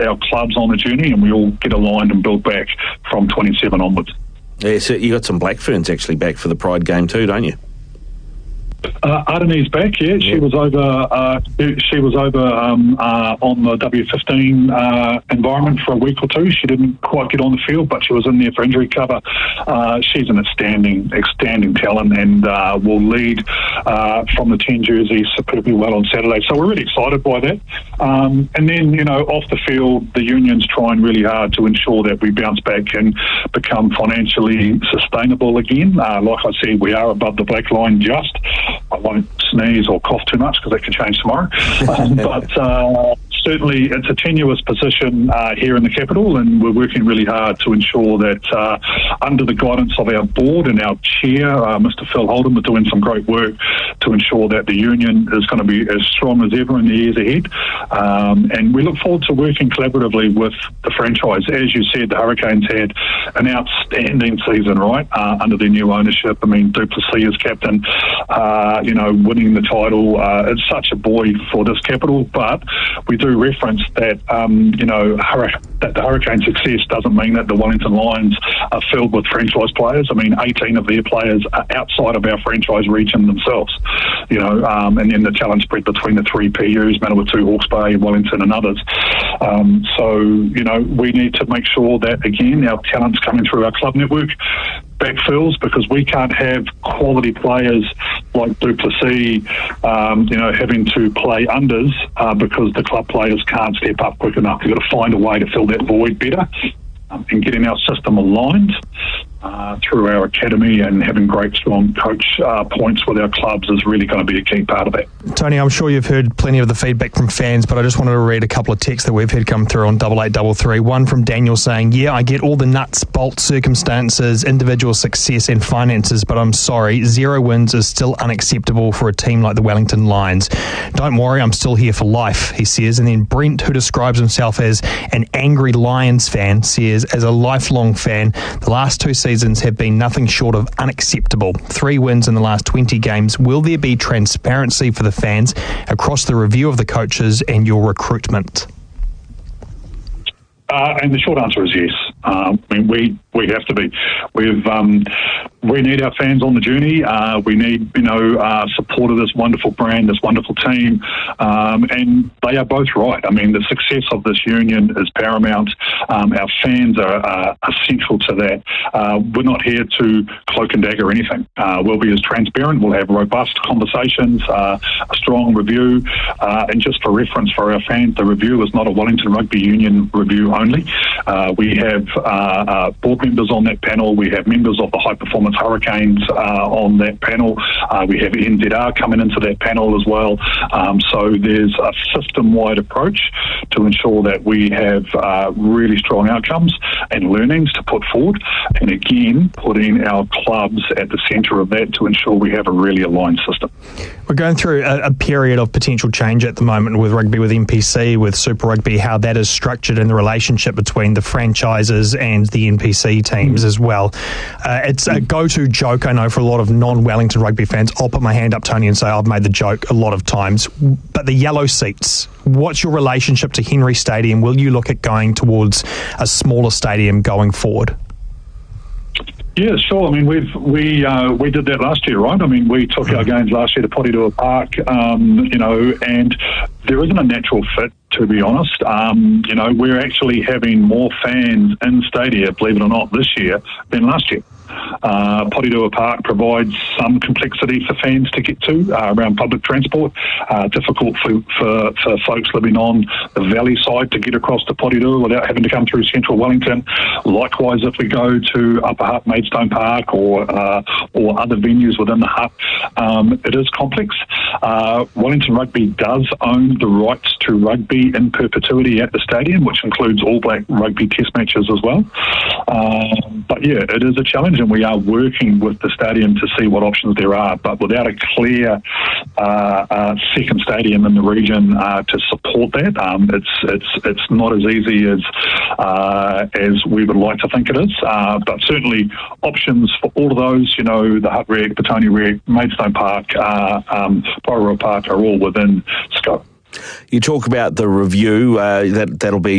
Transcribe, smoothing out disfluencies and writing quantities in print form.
our clubs on the journey, and we all get aligned and build back from 27 onwards. Yeah, so you got some Black Ferns actually back for the Pride game too, don't you? Ardenie's back. Yeah, she was over. She was over on the W15 environment for a week or two. She didn't quite get on the field, but she was in there for injury cover. She's an outstanding talent, and will lead from the 10 jersey superbly well on Saturday. So we're really excited by that. And then, you know, off the field, the union's trying really hard to ensure that we bounce back and become financially sustainable again. Like I said, we are above the black line just. I won't sneeze or cough too much because that could change tomorrow. But certainly it's a tenuous position here in the capital, and we're working really hard to ensure that under the guidance of our board and our chair, Mr. Phil Holden, we're doing some great work to ensure that the union is going to be as strong as ever in the years ahead. And we look forward to working collaboratively with the franchise. As you said, the Hurricanes had an outstanding season, right, under their new ownership. I mean, du Plessis as captain, winning the title. It's such a boy for this capital, but we do reference that, that the Hurricane success doesn't mean that the Wellington Lions are filled with franchise players. I mean, 18 of their players are outside of our franchise region themselves, and then the talent spread between the three PUs, Manawatu, Hawke's Bay, Wellington and others. We need to make sure that, again, our talent's coming through our club network backfills, because we can't have quality players like du Plessis, having to play unders because the club players can't step up quick enough. We've got to find a way to fill that void better and getting our system aligned through our academy, and having great strong coach points with our clubs is really going to be a key part of that. Tony, I'm sure you've heard plenty of the feedback from fans, but I just wanted to read a couple of texts that we've had come through on 8833. One from Daniel saying, yeah, I get all the nuts, bolts, circumstances, individual success and finances, but I'm sorry, 0 wins is still unacceptable for a team like the Wellington Lions. Don't worry, I'm still here for life, he says. And then Brent, who describes himself as an angry Lions fan, says, as a lifelong fan, the last 2 seasons have been nothing short of unacceptable. 3 wins in the last 20 games. Will there be transparency for the fans across the review of the coaches and your recruitment? And the short answer is yes. We have to be. We need our fans on the journey. We need, support of this wonderful brand, this wonderful team, and they are both right. I mean, the success of this union is paramount. Our fans are essential to that. We're not here to cloak and dagger anything. We'll be as transparent. We'll have robust conversations, a strong review, and just for reference for our fans, the review is not a Wellington Rugby Union review only. We have board members on that panel. We have members of the High Performance Hurricanes on that panel. We have NZR coming into that panel as well. So there's a system-wide approach to ensure that we have really strong outcomes and learnings to put forward. And again, putting our clubs at the centre of that to ensure we have a really aligned system. We're going through a period of potential change at the moment with rugby, with NPC, with Super Rugby, how that is structured in the relationship between the franchises and the NPC teams as well. It's a go-to joke, I know, for a lot of non-Wellington rugby fans. I'll put my hand up, Tony, and say I've made the joke a lot of times. But the yellow seats, what's your relationship to Henry Stadium? Will you look at going towards a smaller stadium going forward? Yeah, sure. I mean, we did that last year, right? I mean, we took our games last year to Porirua Park, and there isn't a natural fit, to be honest. We're actually having more fans in Stadia, believe it or not, this year than last year. Porirua Park provides some complexity for fans to get to around public transport. Difficult for folks living on the valley side to get across to Porirua without having to come through central Wellington. Likewise, if we go to Upper Hutt, Maidstone Park, or other venues within the Hutt, it is complex. Wellington Rugby does own the rights to rugby in perpetuity at the stadium, which includes All Black rugby test matches as well. But yeah, it is a challenge, and we are working with the stadium to see what options there are. But without a clear second stadium in the region to support that, it's not as easy as we would like to think it is. But certainly options for all of those, the Hutt Reg, Petone Reg, Maidstone Park, Porirua Park are all within scope. You talk about the review that'll be